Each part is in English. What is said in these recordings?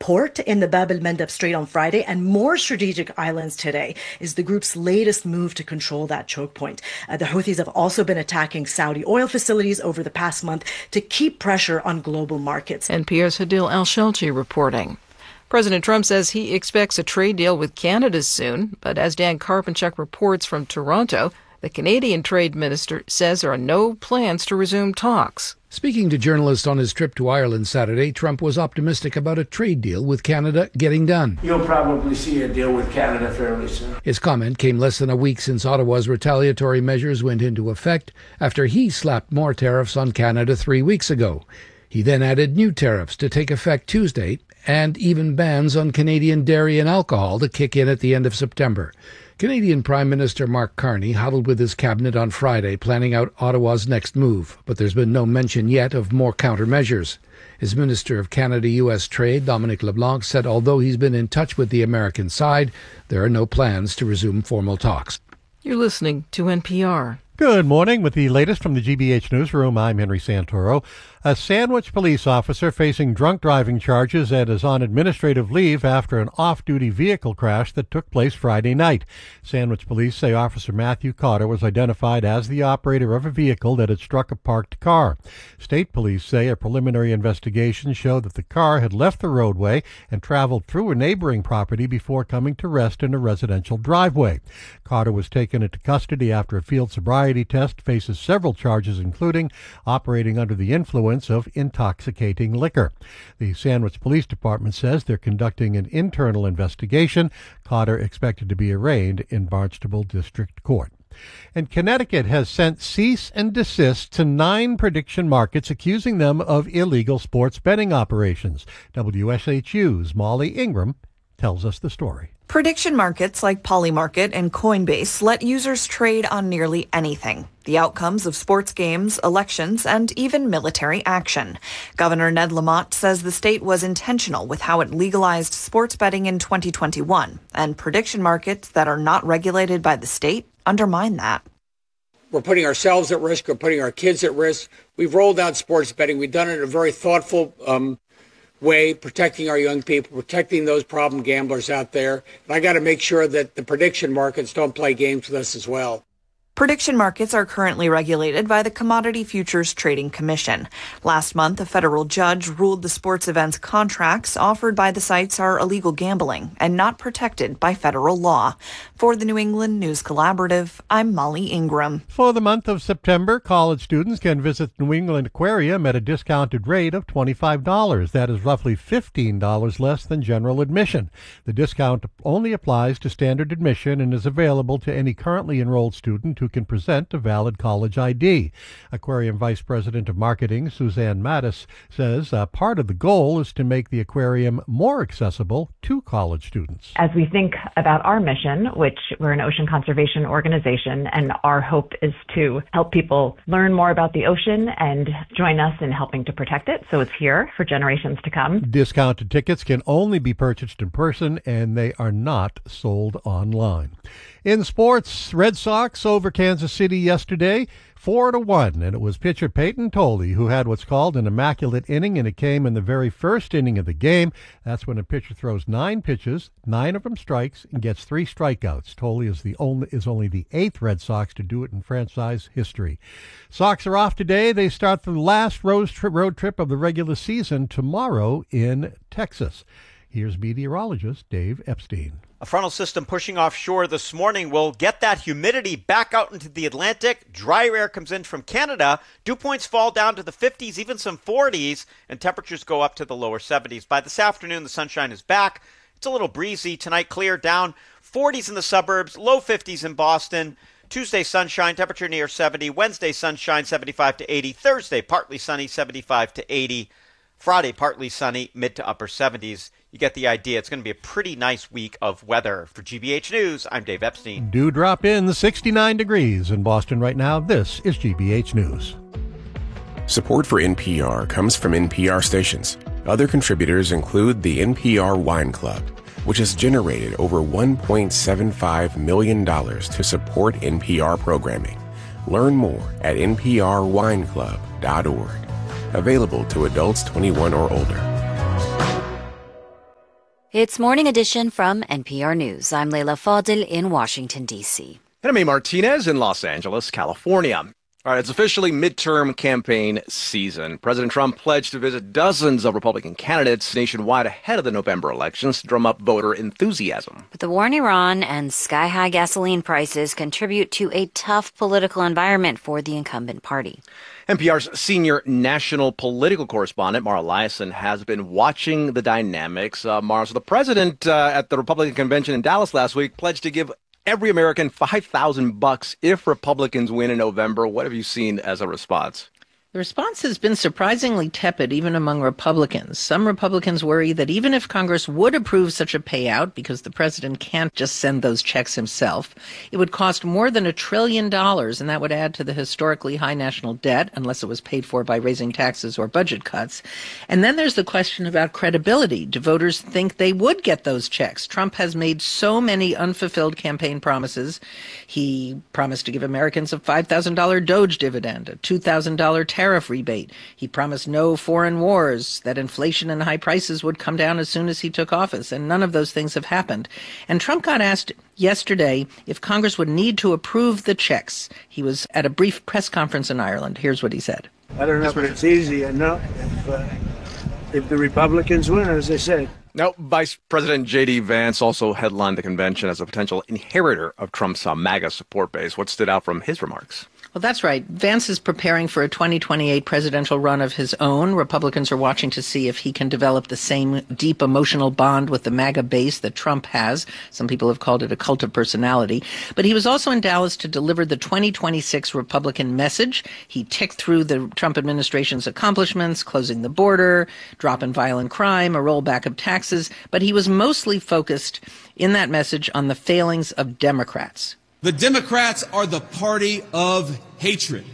port in the Bab el-Mandeb Strait on Friday and more strategic islands today is the group's latest move to control that choke point. The Houthis have also been attacking Saudi oil facilities over the past month to keep pressure on global markets. NPR's Hadil Al-Shelchi reporting. President Trump says he expects a trade deal with Canada soon, but as Dan Karpenchuk reports from Toronto, the Canadian Trade Minister says there are no plans to resume talks. Speaking to journalists on his trip to Ireland Saturday, Trump was optimistic about a trade deal with Canada getting done. You'll probably see a deal with Canada fairly soon. His comment came less than a week since Ottawa's retaliatory measures went into effect after he slapped more tariffs on Canada 3 weeks ago. He then added new tariffs to take effect Tuesday and even bans on Canadian dairy and alcohol to kick in at the end of September. Canadian Prime Minister Mark Carney huddled with his cabinet on Friday, planning out Ottawa's next move, but there's been no mention yet of more countermeasures. His Minister of Canada-U.S. Trade, Dominic LeBlanc, said although he's been in touch with the American side, there are no plans to resume formal talks. You're listening to NPR. Good morning. With the latest from the GBH Newsroom, I'm Henry Santoro. A Sandwich police officer facing drunk driving charges and is on administrative leave after an off-duty vehicle crash that took place Friday night. Sandwich police say Officer Matthew Cotter was identified as the operator of a vehicle that had struck a parked car. State police say a preliminary investigation showed that the car had left the roadway and traveled through a neighboring property before coming to rest in a residential driveway. Cotter was taken into custody after a field sobriety test, faces several charges including operating under the influence of intoxicating liquor. The Sandwich Police Department says they're conducting an internal investigation. Cotter expected to be arraigned in Barnstable District Court. And Connecticut has sent cease and desist to 9 prediction markets, accusing them of illegal sports betting operations. WSHU's Molly Ingram tells us the story. Prediction markets like Polymarket and Coinbase let users trade on nearly anything. The outcomes of sports games, elections, and even military action. Governor Ned Lamont says the state was intentional with how it legalized sports betting in 2021, and prediction markets that are not regulated by the state undermine that. We're putting ourselves at risk. We're putting our kids at risk. We've rolled out sports betting. We've done it in a very thoughtful way, protecting our young people, protecting those problem gamblers out there. And I got to make sure that the prediction markets don't play games with us as well. Prediction markets are currently regulated by the Commodity Futures Trading Commission. Last month, a federal judge ruled the sports events contracts offered by the sites are illegal gambling and not protected by federal law. For the New England News Collaborative, I'm Molly Ingram. For the month of September, college students can visit New England Aquarium at a discounted rate of $25. That is roughly $15 less than general admission. The discount only applies to standard admission and is available to any currently enrolled student who can present a valid college ID. Aquarium Vice President of Marketing, Suzanne Mattis, says part of the goal is to make the aquarium more accessible to college students. As we think about our mission, which we're an ocean conservation organization, and our hope is to help people learn more about the ocean and join us in helping to protect it, so it's here for generations to come. Discounted tickets can only be purchased in person, and they are not sold online. In sports, Red Sox over Kansas City yesterday, 4-1, and it was pitcher Peyton Tolley who had what's called an immaculate inning, and it came in the very first inning of the game. That's when a pitcher throws 9 pitches, 9 of them strikes, and gets 3 strikeouts. Tolley is only the 8th Red Sox to do it in franchise history. Sox are off today. They start the last road trip of the regular season tomorrow in Texas. Here's meteorologist Dave Epstein. A frontal system pushing offshore this morning will get that humidity back out into the Atlantic. Drier air comes in from Canada. Dew points fall down to the 50s, even some 40s, and temperatures go up to the lower 70s. By this afternoon, the sunshine is back. It's a little breezy. Tonight, clear down 40s in the suburbs, low 50s in Boston. Tuesday, sunshine, temperature near 70. Wednesday, sunshine, 75 to 80. Thursday, partly sunny, 75 to 80. Friday, partly sunny, mid to upper 70s. You get the idea. It's going to be a pretty nice week of weather. For GBH News, I'm Dave Epstein. Dew drop in 69 degrees in Boston right now. This is GBH News. Support for NPR comes from NPR stations. Other contributors include the NPR Wine Club, which has generated over $1.75 million to support NPR programming. Learn more at nprwineclub.org. Available to adults 21 or older. It's Morning Edition from NPR News. I'm Leila Fadel in Washington, D.C. And I'm A. Martinez in Los Angeles, California. All right, it's officially midterm campaign season. President Trump pledged to visit dozens of Republican candidates nationwide ahead of the November elections to drum up voter enthusiasm. But the war in Iran and sky-high gasoline prices contribute to a tough political environment for the incumbent party. NPR's senior national political correspondent, Mara Liasson, has been watching the dynamics. Mara, so the president at the Republican convention in Dallas last week pledged to give every American $5,000 if Republicans win in November. What have you seen as a response? The response has been surprisingly tepid, even among Republicans. Some Republicans worry that even if Congress would approve such a payout, because the president can't just send those checks himself, it would cost more than $1 trillion, and that would add to the historically high national debt, unless it was paid for by raising taxes or budget cuts. And then there's the question about credibility. Do voters think they would get those checks? Trump has made so many unfulfilled campaign promises. He promised to give Americans a $5,000 Doge dividend, a $2,000 tariff rebate. He promised no foreign wars, that inflation and high prices would come down as soon as he took office, and none of those things have happened. And Trump got asked yesterday if Congress would need to approve the checks. He was at a brief press conference in Ireland. Here's what he said. I don't know if it's easy enough if the Republicans win, as I said. Now, Vice President J.D. Vance also headlined the convention as a potential inheritor of Trump's MAGA support base. What stood out from his remarks? Well, that's right. Vance is preparing for a 2028 presidential run of his own. Republicans are watching to see if he can develop the same deep emotional bond with the MAGA base that Trump has. Some people have called it a cult of personality. But he was also in Dallas to deliver the 2026 Republican message. He ticked through the Trump administration's accomplishments, closing the border, drop in violent crime, a rollback of taxes. But he was mostly focused in that message on the failings of Democrats. The Democrats are the party of hatred.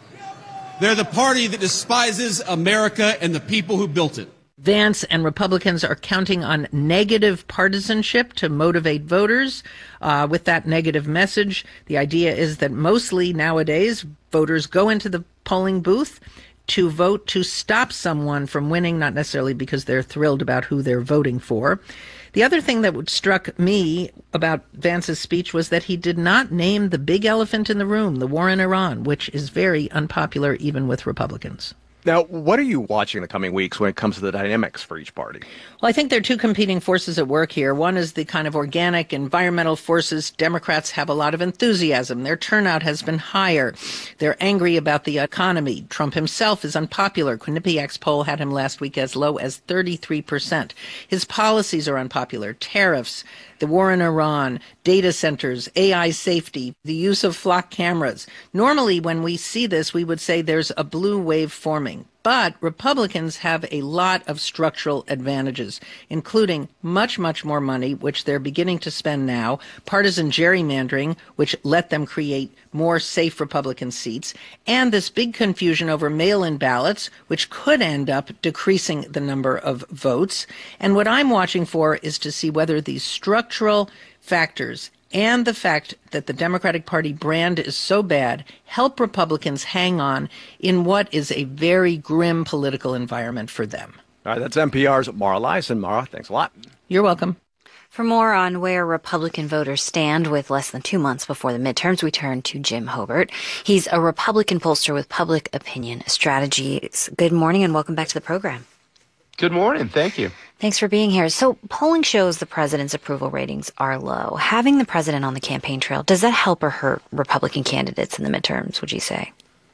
They're the party that despises America and the people who built it. Vance and Republicans are counting on negative partisanship to motivate voters with that negative message. The idea is that mostly nowadays voters go into the polling booth to vote to stop someone from winning, not necessarily because they're thrilled about who they're voting for. The other thing that struck me about Vance's speech was that he did not name the big elephant in the room, the war in Iran, which is very unpopular even with Republicans. Now, what are you watching in the coming weeks when it comes to the dynamics for each party? Well, I think there are two competing forces at work here. One is the kind of organic environmental forces. Democrats have a lot of enthusiasm. Their turnout has been higher. They're angry about the economy. Trump himself is unpopular. Quinnipiac's poll had him last week as low as 33%. His policies are unpopular. Tariffs, the war in Iran, data centers, AI safety, the use of flock cameras. Normally, when we see this, we would say there's a blue wave forming. But Republicans have a lot of structural advantages, including much, much more money, which they're beginning to spend now, partisan gerrymandering, which let them create more safe Republican seats, and this big confusion over mail-in ballots, which could end up decreasing the number of votes. And what I'm watching for is to see whether these structural factors and the fact that the Democratic Party brand is so bad help Republicans hang on in what is a very grim political environment for them. All right, that's NPR's Mara Liasson. Mara, thanks a lot. You're welcome. For more on where Republican voters stand with less than 2 months before the midterms, we turn to Jim Hobert. He's a Republican pollster with Public Opinion Strategies. Good morning and welcome back to the program. Good morning. Thank you. Thanks for being here. So polling shows the president's approval ratings are low. Having the president on the campaign trail, does that help or hurt Republican candidates in the midterms, would you say?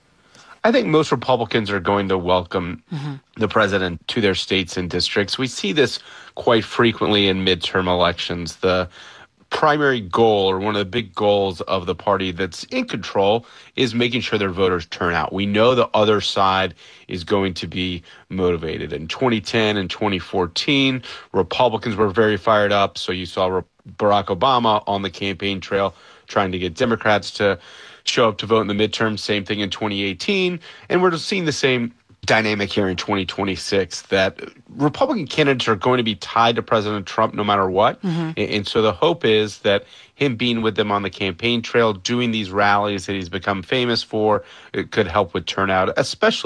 I think most Republicans are going to welcome the president to their states and districts. We see this quite frequently in midterm elections. The primary goal, or one of the big goals of the party that's in control, is making sure their voters turn out. We know the other side is going to be motivated. In 2010 and 2014, Republicans were very fired up. So you saw Barack Obama on the campaign trail trying to get Democrats to show up to vote in the midterm. Same thing in 2018. And we're just seeing the same dynamic here in 2026, that Republican candidates are going to be tied to President Trump no matter what. And so the hope is that him being with them on the campaign trail, doing these rallies that he's become famous for, it could help with turnout, especially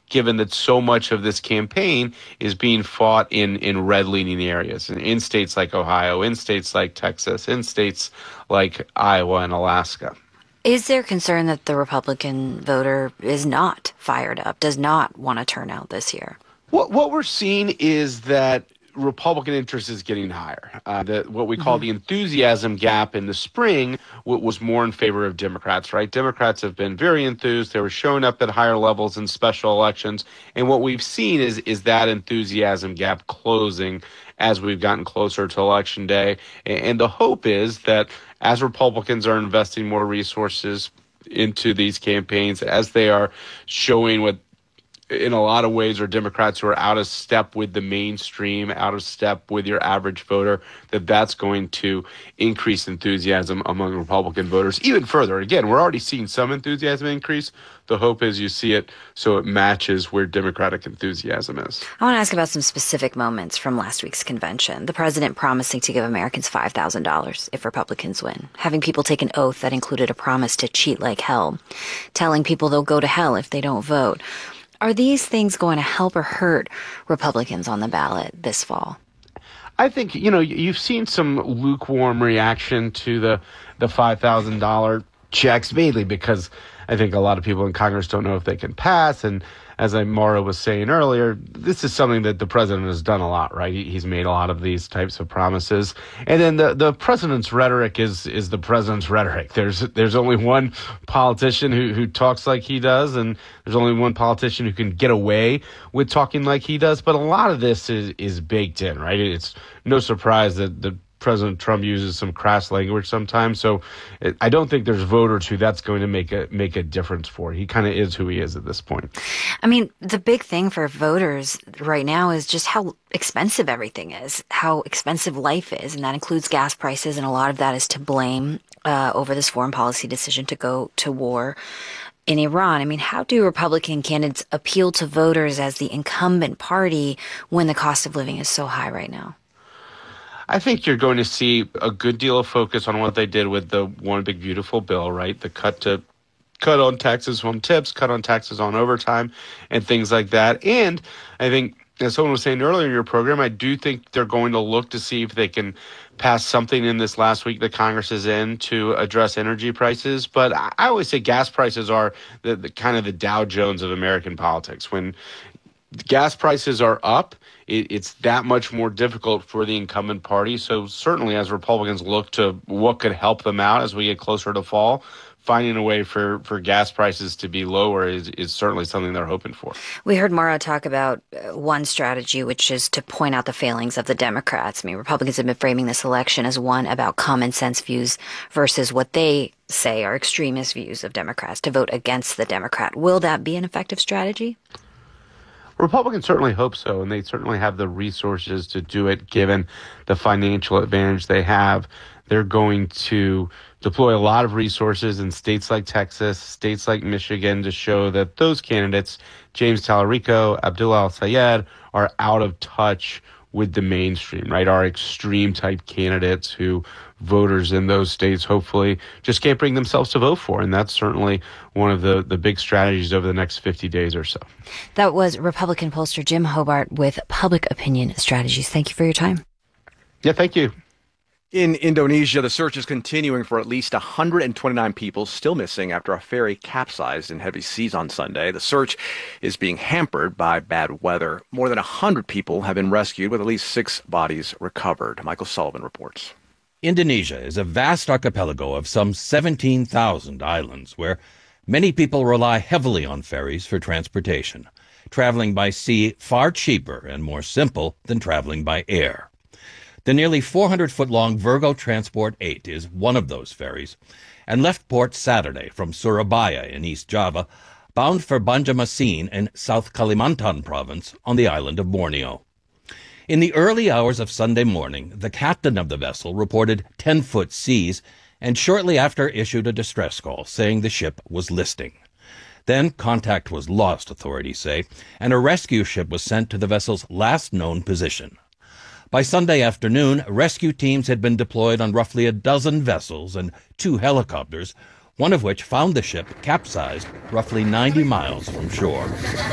given that so much of this campaign is being fought in red-leaning areas, in states like Ohio, in states like Texas, in states like Iowa and Alaska. Is there concern that the Republican voter is not fired up, does not want to turn out this year? What we're seeing is that Republican interest is getting higher. What we call the enthusiasm gap in the spring was more in favor of Democrats, right? Democrats have been very enthused. They were showing up at higher levels in special elections. And what we've seen is that enthusiasm gap closing as we've gotten closer to Election Day. And the hope is that as Republicans are investing more resources into these campaigns, as they are showing what in a lot of ways are Democrats who are out of step with the mainstream, out of step with your average voter, that's going to increase enthusiasm among Republican voters even further. Again, we're already seeing some enthusiasm increase. The hope is you see it so it matches where Democratic enthusiasm is. I want to ask about some specific moments from last week's convention. The president promising to give Americans $5,000 if Republicans win, having people take an oath that included a promise to cheat like hell, telling people they'll go to hell if they don't vote. Are these things going to help or hurt Republicans on the ballot this fall? I think, you've seen some lukewarm reaction to the $5,000 checks, mainly because I think a lot of people in Congress don't know if they can pass. And as Maura was saying earlier, this is something that the president has done a lot, right? He's made a lot of these types of promises. And then the president's rhetoric is the president's rhetoric. There's only one politician who talks like he does, and there's only one politician who can get away with talking like he does. But a lot of this is baked in, right? It's no surprise that President Trump uses some crass language sometimes. So I don't think there's voters who that's going to make a difference for. He kind of is who he is at this point. I mean, the big thing for voters right now is just how expensive everything is, how expensive life is. And that includes gas prices. And a lot of that is to blame over this foreign policy decision to go to war in Iran. I mean, how do Republican candidates appeal to voters as the incumbent party when the cost of living is so high right now? I think you're going to see a good deal of focus on what they did with the One Big Beautiful Bill, right? The cut on taxes on tips, cut on taxes on overtime, and things like that. And I think, as someone was saying earlier in your program, I do think they're going to look to see if they can pass something in this last week that Congress is in to address energy prices. But I always say gas prices are the kind of the Dow Jones of American politics. When gas prices are up, it's that much more difficult for the incumbent party. So certainly as Republicans look to what could help them out as we get closer to fall, finding a way for gas prices to be lower is certainly something they're hoping for. We heard Maura talk about one strategy, which is to point out the failings of the Democrats. I mean, Republicans have been framing this election as one about common sense views versus what they say are extremist views of Democrats, to vote against the Democrat. Will that be an effective strategy? Republicans certainly hope so, and they certainly have the resources to do it given the financial advantage they have. They're going to deploy a lot of resources in states like Texas, states like Michigan, to show that those candidates, James Talarico, Abdullah Al-Sayed, are out of touch with the mainstream, right? Our extreme type candidates who voters in those states hopefully just can't bring themselves to vote for. And that's certainly one of the big strategies over the next 50 days or so. That was Republican pollster Jim Hobart with Public Opinion Strategies. Thank you for your time. Yeah, thank you. In Indonesia, the search is continuing for at least 129 people still missing after a ferry capsized in heavy seas on Sunday. The search is being hampered by bad weather. More than 100 people have been rescued, with at least 6 bodies recovered. Michael Sullivan reports. Indonesia is a vast archipelago of some 17,000 islands where many people rely heavily on ferries for transportation, traveling by sea far cheaper and more simple than traveling by air. The nearly 400-foot-long Virgo Transport 8 is one of those ferries and left port Saturday from Surabaya in East Java, bound for Banjarmasin in South Kalimantan province on the island of Borneo. In the early hours of Sunday morning, the captain of the vessel reported 10-foot seas and shortly after issued a distress call saying the ship was listing. Then contact was lost, authorities say, and a rescue ship was sent to the vessel's last known position. By Sunday afternoon, rescue teams had been deployed on roughly a dozen vessels and 2 helicopters, one of which found the ship capsized roughly 90 miles from shore.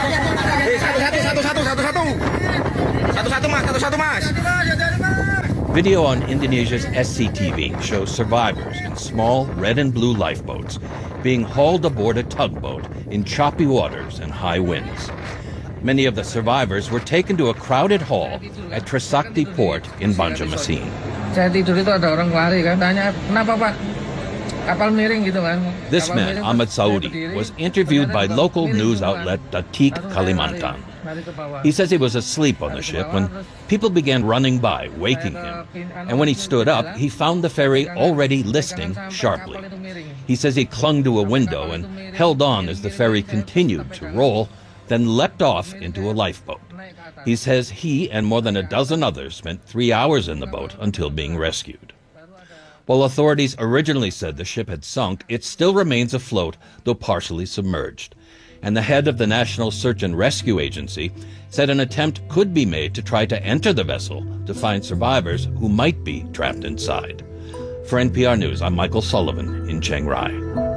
Video on Indonesia's SCTV shows survivors in small red and blue lifeboats being hauled aboard a tugboat in choppy waters and high winds. Many of the survivors were taken to a crowded hall at Trisakti Port in Banjarmasin. This man, Ahmad Saudi, was interviewed by local news outlet Detik Kalimantan. He says he was asleep on the ship when people began running by, waking him. And when he stood up, he found the ferry already listing sharply. He says he clung to a window and held on as the ferry continued to roll, then leapt off into a lifeboat. He says he and more than a dozen others spent 3 hours in the boat until being rescued. While authorities originally said the ship had sunk, it still remains afloat, though partially submerged. And the head of the National Search and Rescue Agency said an attempt could be made to try to enter the vessel to find survivors who might be trapped inside. For NPR News, I'm Michael Sullivan in Chiang Rai.